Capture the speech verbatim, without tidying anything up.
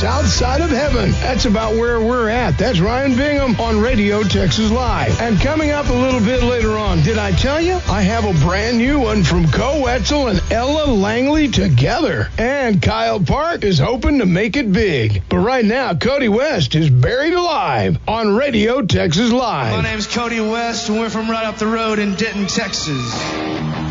south side of heaven. That's about where we're at. That's Ryan Bingham on Radio Texas Live. And coming up a little bit later on, did I tell you? I have a brand new one from Co Wetzel and Ella Langley together. And Kyle Park is hoping to make it big. But right now, Cody West is buried alive on Radio Texas Live. My name's Cody West, and we're from right up the road in Denton, Texas.